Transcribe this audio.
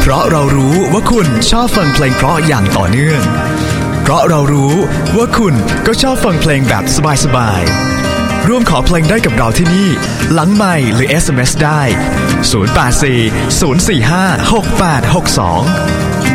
ราะเรารู้ว่าคุณชอบฟังเพลงเพราะอย่างต่อเนื่องเพราะเรารู้ว่าคุณก็ชอบฟังเพลงแบบสบายๆร่วมขอเพลงได้กับเราที่นี่หลังไมค์หรือ SMS ได้ 084 045 6862